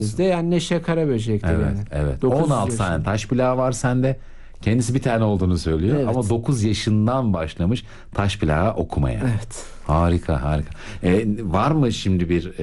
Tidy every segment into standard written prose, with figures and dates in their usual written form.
Bizde yani Neşe Karaböcek'tir Evet, yani. evet. 9 16 yaşında. tane taş plağı var sende. Kendisi bir tane olduğunu söylüyor Evet. ama 9 yaşından başlamış taş plağı okumaya. Evet. Harika, harika. Var mı şimdi bir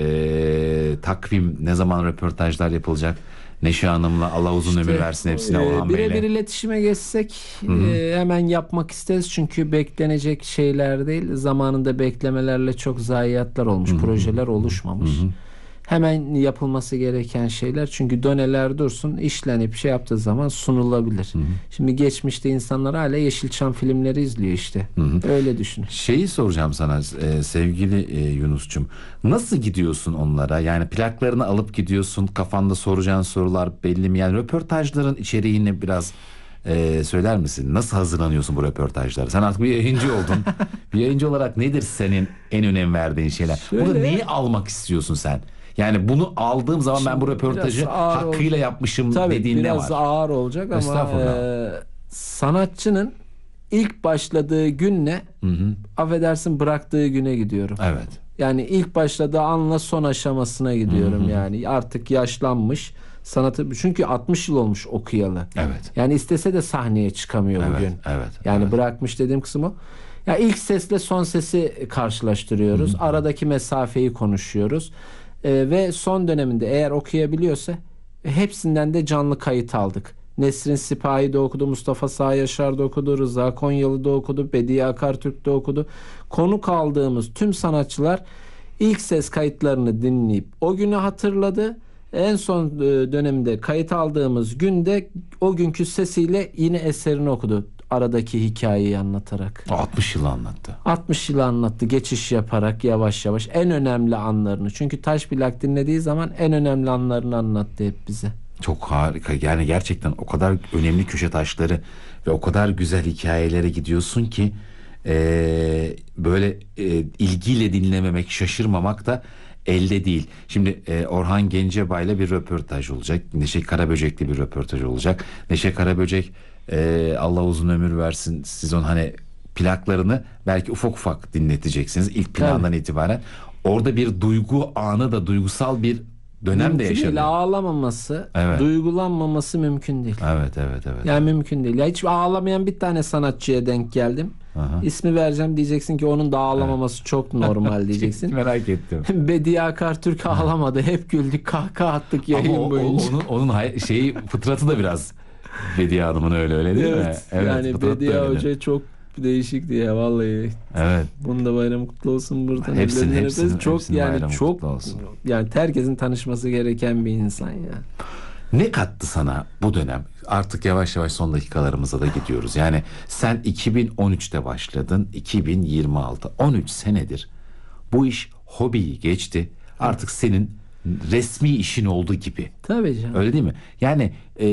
takvim, ne zaman röportajlar yapılacak? Neşe Hanım'la, Allah uzun ömür versin hepsine, Orhan birebir Bey'le. iletişime geçsek hemen yapmak isteriz. Çünkü beklenecek şeyler değil. Zamanında beklemelerle çok zayiatlar olmuş, projeler oluşmamış. Hemen yapılması gereken şeyler. Çünkü doneler dursun, işlenip şey yaptığı zaman sunulabilir. Şimdi geçmişte insanlar hala Yeşilçam filmleri izliyor işte. Öyle düşünün. Şeyi soracağım sana sevgili Yunus'cum. Nasıl gidiyorsun onlara? Yani plaklarını alıp gidiyorsun. Kafanda soracağın sorular belli mi? Yani röportajların içeriğini biraz söyler misin? Nasıl hazırlanıyorsun bu röportajlara? Sen artık bir yayıncı oldun. Bir yayıncı olarak nedir senin en önem verdiğin şeyler? Burada Şöyle- neyi almak istiyorsun sen? Yani bunu aldığım zaman ben bu Şimdi röportajı biraz ağır hakkıyla olacak. yapmışım Tabii dediğin ne biraz var? ağır olacak ama Estağfurullah. sanatçının ilk başladığı günle affedersin bıraktığı güne gidiyorum. Evet. Yani ilk başladığı anla son aşamasına gidiyorum yani. Artık yaşlanmış sanatı, çünkü 60 yıl olmuş okuyalı. Evet. Yani istese de sahneye çıkamıyor Evet, bugün. evet, Yani evet. bırakmış dediğim kısım o. Ya ilk sesle son sesi karşılaştırıyoruz. Aradaki mesafeyi konuşuyoruz. Ve son döneminde eğer okuyabiliyorsa hepsinden de canlı kayıt aldık. Nesrin Sipahi de okudu, Mustafa Sağ Yaşar da okudu, Rıza Konyalı da okudu, Bediye Akartürk de okudu. Konuk aldığımız tüm sanatçılar ilk ses kayıtlarını dinleyip o günü hatırladı. En son dönemde kayıt aldığımız günde o günkü sesiyle yine eserini okudu. Aradaki hikayeyi anlatarak. 60 yıl anlattı. 60 yıl anlattı, geçiş yaparak yavaş yavaş en önemli anlarını. Çünkü taş plak dinlediği zaman en önemli anlarını anlattı hep bize. Çok harika. Yani gerçekten o kadar önemli köşe taşları ve o kadar güzel hikayelere gidiyorsun ki böyle ilgiyle dinlememek, şaşırmamak da elde değil. Şimdi Orhan Gencebay'la bir röportaj olacak. Neşe Karaböcek'le bir röportaj olacak. Neşe Karaböcek, Allah uzun ömür versin, siz onun hani plaklarını belki ufak ufak dinleteceksiniz ilk plandan itibaren. Orada bir duygu anı da, duygusal bir dönem de Mümkün değil. yaşanıyor. Ağlamaması, Evet. duygulanmaması mümkün değil. Evet, evet, evet. Yani mümkün değil. Ya hiç ağlamayan bir tane sanatçıya denk geldim. İsmi vereceğim, diyeceksin ki onun da ağlamaması çok normal diyeceksin. Merak ettim. Bediye Akartürk ağlamadı. Hep güldük, kahkaha attık Ama yayın boyunca. onun şeyi, fıtratı da biraz Bediye Hanım'ın öyle değil mi? Evet. Yani fıtratı da Bediye öyledir. Hoca çok değişikti ya vallahi. Evet. Bunun da bayramı kutlu olsun buradan. Hepsinin Çok yani bayramı çok kutlu olsun. yani herkesin tanışması gereken bir insan ya. Ne kattı sana bu dönem? Artık yavaş yavaş son dakikalarımıza da gidiyoruz. Yani sen 2013'te başladın, 2026, 13 senedir bu iş hobiyi geçti. Artık senin resmi işin oldu gibi. Tabii canım. Öyle değil mi? Yani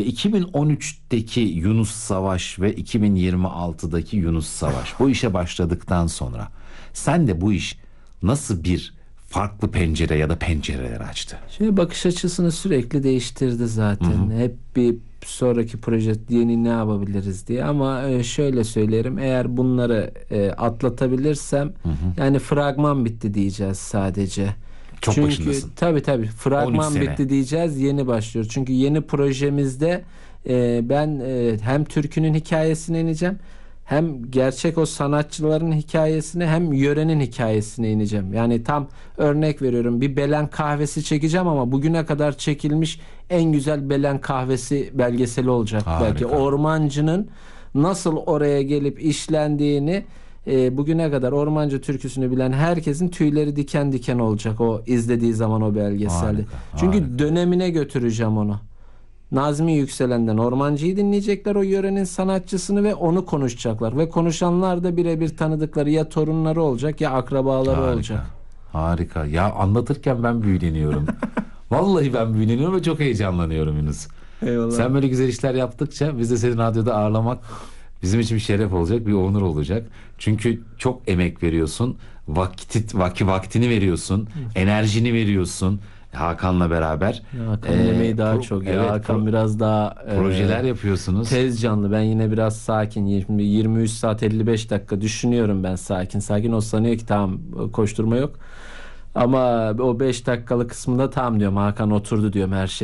2013'teki Yunus Savaş ve 2026'daki Yunus Savaş, bu işe başladıktan sonra sen de bu iş nasıl bir farklı pencere ya da pencereler açtı? Bakış açısını sürekli değiştirdi zaten. Hep bir sonraki proje yeni ne yapabiliriz diye. Ama şöyle söylerim, eğer bunları atlatabilirsem yani fragman bitti diyeceğiz sadece. Çok Çünkü başındasın. tabii 13 fragman sene. bitti diyeceğiz, yeni başlıyoruz. Çünkü yeni projemizde ben hem türkünün hikayesine ineceğim, hem gerçek o sanatçıların hikayesine, hem yörenin hikayesine ineceğim. Yani tam örnek veriyorum, bir Belen kahvesi çekeceğim ama bugüne kadar çekilmiş en güzel Belen kahvesi belgeseli olacak. Harika. Belki ormancının nasıl oraya gelip işlendiğini, bugüne kadar ormancı türküsünü bilen herkesin tüyleri diken diken olacak o izlediği zaman o belgeselde. Harika, Çünkü harika. dönemine götüreceğim onu. Nazmi Yükselen'den ormancıyı dinleyecekler, o yörenin sanatçısını, ve onu konuşacaklar. Ve konuşanlar da birebir tanıdıkları ya torunları olacak ya akrabaları olacak. Harika. Ya anlatırken ben büyüleniyorum. Vallahi ben büyüleniyorum ve çok heyecanlanıyorum Yunus. Eyvallah. Sen böyle güzel işler yaptıkça biz de seni radyoda ağırlamak bizim için bir şeref olacak, bir onur olacak. Çünkü çok emek veriyorsun, vaktini veriyorsun, enerjini veriyorsun Hakan'la beraber. Hakan'ın emeği daha pro- çok ya. evet, Hakan biraz daha projeler yapıyorsunuz. tez canlı. Ben yine biraz sakin. 23 saat 55 dakika düşünüyorum ben sakin. Sakin o sanıyor ki tamam, koşturma yok. Ama o 5 dakikalık kısmında tamam diyorum, Hakan oturdu diyorum, her şey